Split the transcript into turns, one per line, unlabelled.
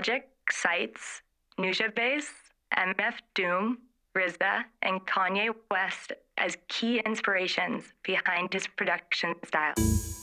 Logic cites Nujabes, MF Doom, RZA, and Kanye West as key inspirations behind his production style.